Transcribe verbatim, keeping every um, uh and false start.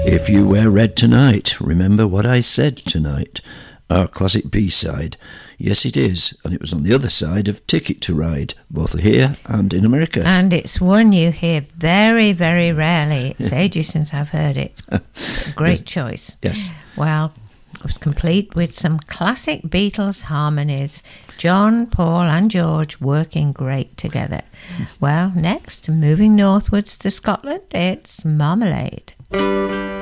If You Wear Red Tonight, remember what I said tonight. Our classic B-side. Yes, it is. And it was on the other side of Ticket to Ride, both here and in America. And it's one you hear very, very rarely. It's ages since I've heard it. Great choice. Yes. Well, it was complete with some classic Beatles harmonies. John, Paul and George working great together. Well, next, moving northwards to Scotland, it's Marmalade.